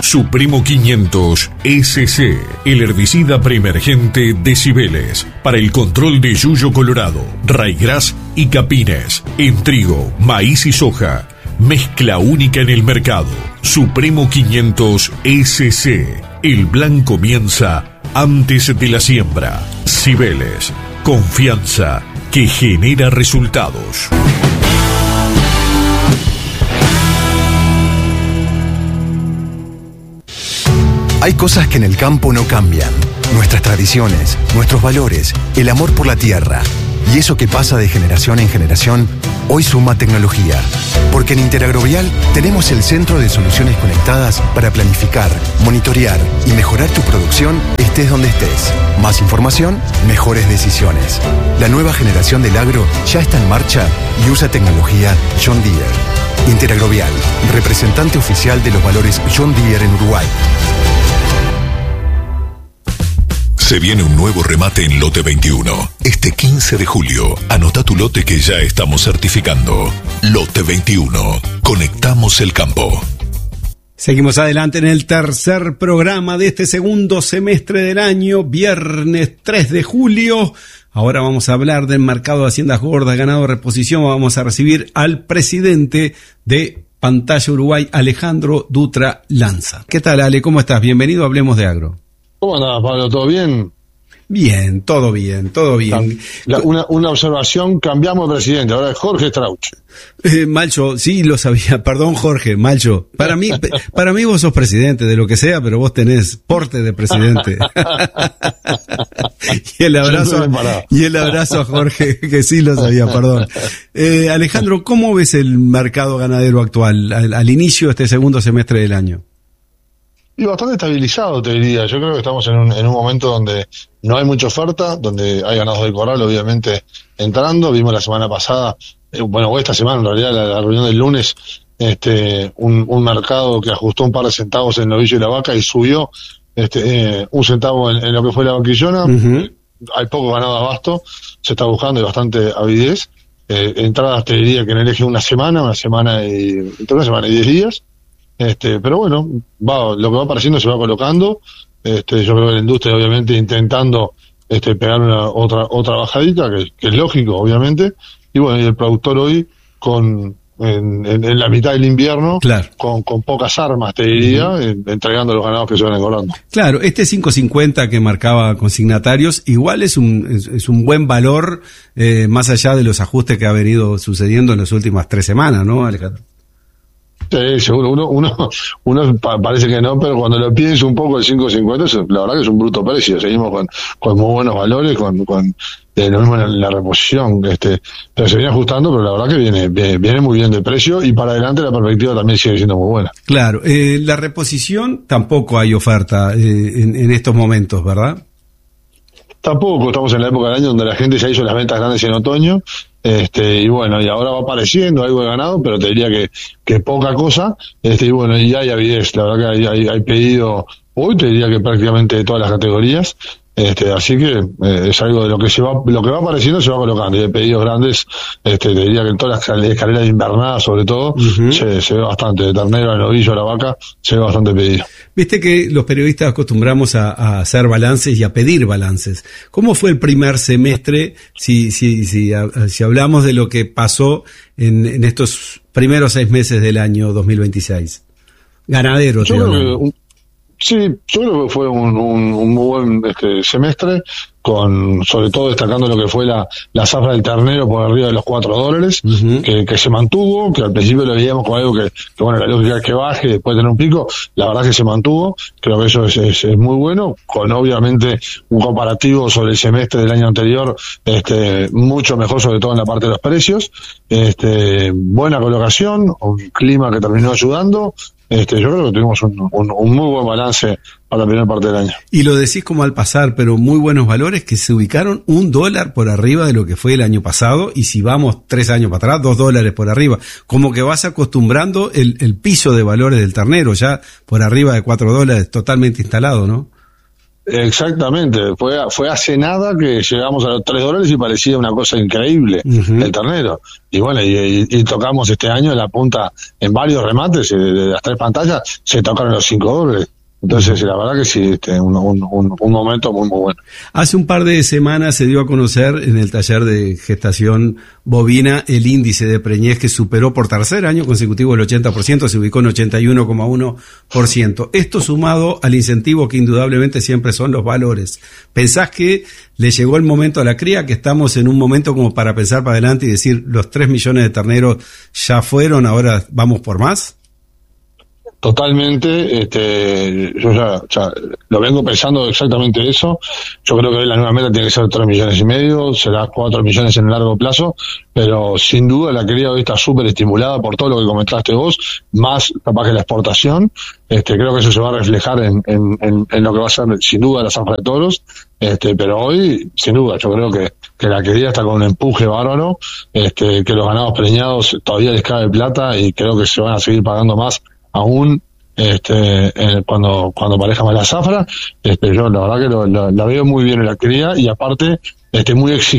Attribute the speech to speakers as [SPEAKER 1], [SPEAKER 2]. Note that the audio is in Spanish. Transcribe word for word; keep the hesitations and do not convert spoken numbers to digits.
[SPEAKER 1] Supremo quinientos S C, el herbicida preemergente de Cibeles, para el control de yuyo colorado, raigrás y capines, en trigo, maíz y soja. Mezcla única en el mercado. Supremo quinientos S C, el plan comienza antes de la siembra. Cibeles, confianza que genera resultados.
[SPEAKER 2] Hay cosas que en el campo no cambian. Nuestras tradiciones, nuestros valores, el amor por la tierra. Y eso que pasa de generación en generación, hoy suma tecnología. Porque en Interagrovial tenemos el centro de soluciones conectadas para planificar, monitorear y mejorar tu producción estés donde estés. Más información, mejores decisiones. La nueva generación del agro ya está en marcha y usa tecnología John Deere. Interagrovial, representante oficial de los valores John Deere en Uruguay.
[SPEAKER 1] Se viene un nuevo remate en Lote veintiuno. Este quince de julio, anota tu lote que ya estamos certificando. Lote veintiuno. Conectamos el campo.
[SPEAKER 3] Seguimos adelante en el tercer programa de este segundo semestre del año, viernes tres de julio. Ahora vamos a hablar del mercado de haciendas gordas, ganado, reposición. Vamos a recibir al presidente de Pantalla Uruguay, Alejandro Dutra Lanza. ¿Qué tal, Ale? ¿Cómo estás? Bienvenido a Hablemos de Agro.
[SPEAKER 4] ¿Cómo andás, Pablo? ¿Todo bien?
[SPEAKER 3] Bien, todo bien, todo bien.
[SPEAKER 4] La, una, una observación, cambiamos de presidente, ahora es Jorge Strauch.
[SPEAKER 3] Eh, Malcho, sí lo sabía, perdón Jorge, Malcho. Para mí, para mí vos sos presidente de lo que sea, pero vos tenés porte de presidente. y el abrazo, y el abrazo a Jorge, que sí lo sabía, perdón. Eh, Alejandro, ¿cómo ves el mercado ganadero actual al, al inicio de este segundo semestre del año?
[SPEAKER 4] Y bastante estabilizado, te diría. Yo creo que estamos en un, en un momento donde no hay mucha oferta, donde hay ganados de corral, obviamente, entrando. Vimos la semana pasada, eh, bueno, o esta semana, en realidad, la, la reunión del lunes, este, un, un mercado que ajustó un par de centavos en el novillo y la vaca y subió este, eh, un centavo en, en lo que fue la vaquillona. Uh-huh. Hay poco ganado de abasto, se está buscando y bastante avidez. Eh, entradas, te diría que en el eje una semana, una semana y, entre una semana y diez días. Este, pero bueno, va, lo que va apareciendo se va colocando. Este, yo creo que la industria, obviamente, intentando este, pegar una otra otra bajadita, que, que es lógico, obviamente. Y bueno, y el productor hoy, con en, en, en la mitad del invierno, claro, con, con pocas armas, te diría, uh-huh, en, entregando los ganados que se van engordando.
[SPEAKER 3] Claro, este cinco cincuenta que marcaba consignatarios, igual es un es, es un buen valor, eh, más allá de los ajustes que ha venido sucediendo en las últimas tres semanas, ¿no, Alejandro?
[SPEAKER 4] Sí, seguro, uno, uno, uno parece que no, pero cuando lo piensa un poco el cinco cincuenta, la verdad que es un bruto precio. Seguimos con, con muy buenos valores, con, con eh, lo mismo en la, la reposición, este, pero se viene ajustando, pero la verdad que viene, viene, viene muy bien de precio y para adelante la perspectiva también sigue siendo muy buena.
[SPEAKER 3] Claro, eh, la reposición tampoco hay oferta eh, en, en estos momentos, ¿verdad?
[SPEAKER 4] Tampoco, estamos en la época del año donde la gente ya hizo las ventas grandes en otoño. Este, y bueno, y ahora va apareciendo algo de ganado, pero te diría que, que poca cosa, este, y bueno, y hay avidez, la verdad que hay, hay, hay pedido hoy, te diría que prácticamente de todas las categorías, este, así que eh, es algo de lo que se va, lo que va apareciendo se va colocando, y hay pedidos grandes, este, te diría que en todas las escaleras de invernada, sobre todo, uh-huh, se, se ve bastante, de ternero al novillo a la vaca, se ve bastante pedido.
[SPEAKER 3] Viste que los periodistas acostumbramos a, a hacer balances y a pedir balances. ¿Cómo fue el primer semestre, si, si, si, a, si hablamos de lo que pasó en, en estos primeros seis meses del año dos mil veintiséis? Ganadero,
[SPEAKER 4] yo creo que un, sí, yo creo que fue un, un, un muy buen este, semestre, con sobre todo destacando lo que fue la, la zafra del ternero por arriba de los cuatro dólares, uh-huh, que, que se mantuvo, que al principio lo veíamos como algo que, que bueno, la lógica es que baje, después de tener un pico, la verdad que se mantuvo, creo que eso es, es, es muy bueno, con obviamente un comparativo sobre el semestre del año anterior, este, mucho mejor, sobre todo en la parte de los precios, este, buena colocación, un clima que terminó ayudando. Este, yo creo que tuvimos un, un, un muy buen balance para la primera parte del año.
[SPEAKER 3] Y lo decís como al pasar, pero muy buenos valores que se ubicaron un dólar por arriba de lo que fue el año pasado, y si vamos tres años para atrás, dos dólares por arriba. Como que vas acostumbrando el, el piso de valores del ternero, ya por arriba de cuatro dólares, totalmente instalado, ¿no?
[SPEAKER 4] Exactamente, fue, fue hace nada que llegamos a los tres dólares y parecía una cosa increíble uh-huh. el ternero. Y bueno, y, y, y tocamos este año en la punta, en varios remates, de, de las tres pantallas, se tocaron los cinco dólares. Entonces, la verdad que sí, este, un, un, un, un momento muy, muy bueno.
[SPEAKER 3] Hace un par de semanas se dio a conocer en el taller de gestación bovina el índice de preñez que superó por tercer año consecutivo el ochenta por ciento, se ubicó en ochenta y uno coma uno por ciento. Esto sumado al incentivo que indudablemente siempre son los valores. ¿Pensás que le llegó el momento a la cría, que estamos en un momento como para pensar para adelante y decir los tres millones de terneros ya fueron, ahora vamos por más?
[SPEAKER 4] Totalmente, este, yo ya, ya lo vengo pensando exactamente eso. Yo creo que la nueva meta tiene que ser tres millones y medio, será cuatro millones en el largo plazo, pero sin duda la cría hoy está súper estimulada por todo lo que comentaste vos, más capaz que la exportación. Este, creo que eso se va a reflejar en, en, en, en lo que va a ser sin duda la zafra de toros, este, pero hoy, sin duda, yo creo que, que la cría está con un empuje bárbaro, este, que los ganados preñados todavía les cabe plata y creo que se van a seguir pagando más aún este eh, cuando cuando pareja más la zafra. Este, yo la verdad que lo, lo, la veo muy bien en la cría y aparte este muy exigente